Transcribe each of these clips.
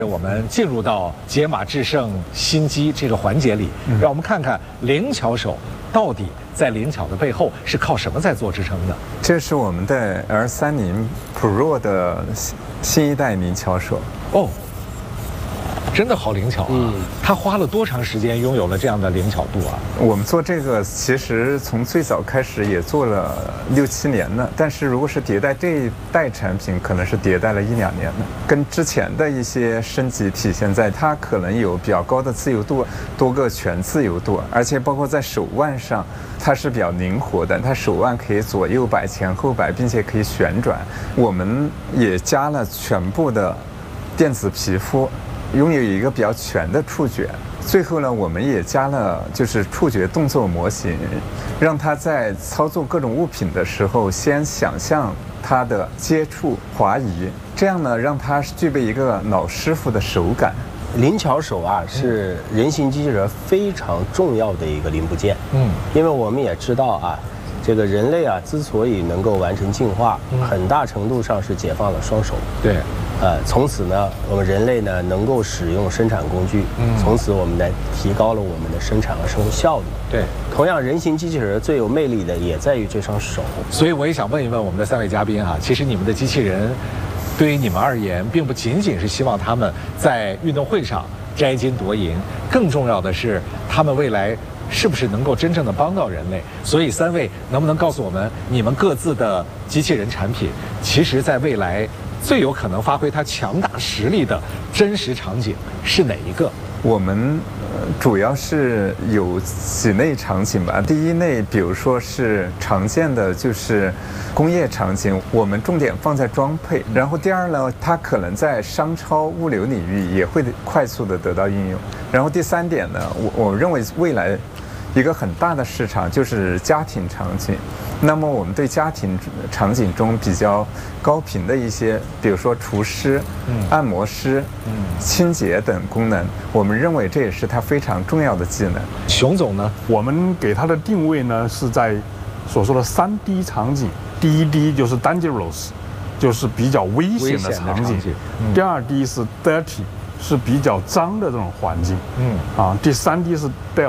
我们进入到解码制胜心机这个环节里，让我们看看灵巧手到底在灵巧的背后是靠什么在做支撑的。 这是我们的 R30 Pro 的新一代灵巧手哦，真的好灵巧啊！他花了多长时间拥有了这样的灵巧度啊？ 我们做这个其实从最早开始也做了6、7年了，但是如果是迭代这一代产品，可能是迭代了1、2年了。跟之前的一些升级体现在它可能有比较高的自由度，多个全自由度，而且包括在手腕上，它是比较灵活的，它手腕可以左右摆、前后摆，并且可以旋转。我们也加了全部的电子皮肤，拥有一个比较全的触觉。最后呢，我们也加了就是触觉动作模型，让它在操作各种物品的时候，先想象它的接触、滑移，这样呢，让它具备一个老师傅的手感。 灵巧手啊，是人形机器人非常重要的一个零部件。因为我们也知道啊，这个人类啊，之所以能够完成进化，很大程度上是解放了双手。 对。 从此呢，我们人类呢能够使用生产工具，从此我们呢提高了我们的生产和生活效率。 对， 同样，人形机器人最有魅力的也在于这双手。 所以我也想问一问我们的3位嘉宾啊，其实你们的机器人，对于你们而言，并不仅仅是希望他们在运动会上摘金夺银，更重要的是他们未来是不是能够真正的帮到人类。所以3位能不能告诉我们，你们各自的机器人产品，其实在未来最有可能发挥它强大实力的真实场景是哪一个？ 我们主要是有几类场景吧。第一类，比如说是常见的就是工业场景，我们重点放在装配。然后第二呢，它可能在商超、物流领域也会快速的得到应用。然后第3点呢，我认为未来一个很大的市场就是家庭场景。那么我们对家庭场景中比较高频的一些，比如说厨师、按摩师、清洁等功能，我们认为这也是它非常重要的技能。 熊总呢？ 我们给它的定位呢是在所说的3D 场景。第一 D 就是 dangerous， 就是比较危险的场景。第2 D 是 dirty， 是比较脏的这种环境。第3 D 是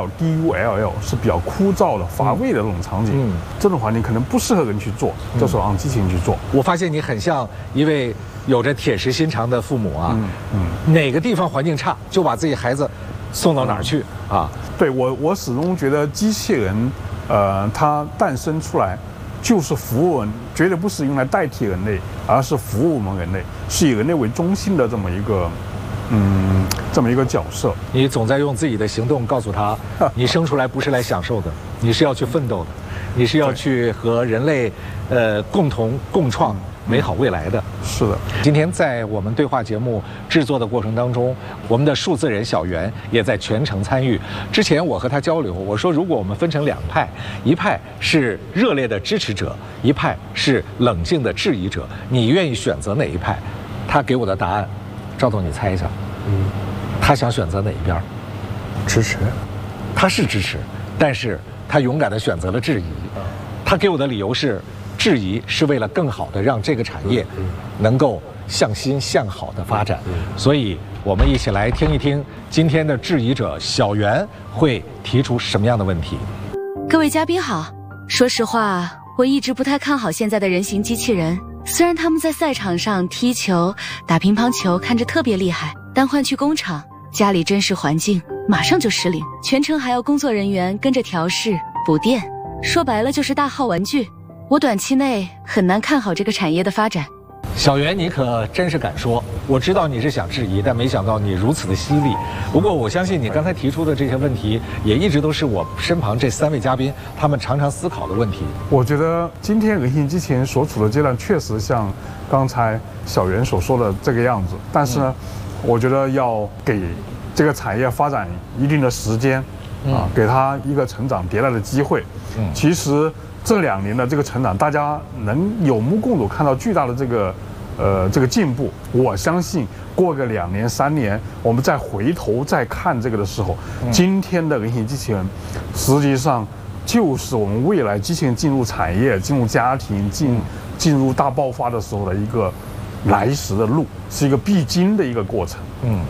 dull， 是比较枯燥的、乏味的这种场景。这种环境可能不适合人去做，这时候让机器人去做。 我发现你很像一位有着铁石心肠的父母啊。哪个地方环境差，就把自己孩子送到哪儿去啊？ 对，我始终觉得机器人，它诞生出来就是服务人，绝对不是用来代替人类，而是服务我们人类，是以人类为中心的这么一个角色。 你总在用自己的行动告诉他，你生出来不是来享受的，你是要去奋斗的，你是要去和人类共同共创美好未来的。 是的。 今天在我们对话节目制作的过程当中，我们的数字人小袁也在全程参与。之前我和他交流，我说如果我们分成2派，一派是热烈的支持者，一派是冷静的质疑者，你愿意选择哪一派？他给我的答案，赵总你猜一下。他想选择哪一边？ 支持。 他是支持，但是他勇敢地选择了质疑。他给我的理由是，质疑是为了更好地让这个产业能够向心向好的发展。所以我们一起来听一听今天的质疑者小袁会提出什么样的问题。 各位嘉宾好，说实话，我一直不太看好现在的人形机器人。虽然他们在赛场上踢球、打乒乓球看着特别厉害，但换去工厂、家里真实环境，马上就失灵，全程还要工作人员跟着调试、补电，说白了就是大号玩具。我短期内很难看好这个产业的发展。 小袁，你可真是敢说！我知道你是想质疑，但没想到你如此的犀利。不过我相信你刚才提出的这些问题，也一直都是我身旁这3位嘉宾他们常常思考的问题。 我觉得今天人形机器人所处的阶段，确实像刚才小袁所说的这个样子。但是呢，我觉得要给这个产业发展一定的时间，给它一个成长迭代的机会。其实这2年的这个成长，大家能有目共睹，看到巨大的这个进步。我相信过个2年3年，我们再回头再看这个的时候，今天的人形机器人，实际上就是我们未来机器人进入产业、进入家庭、进入大爆发的时候的一个来时的路，是一个必经的一个过程。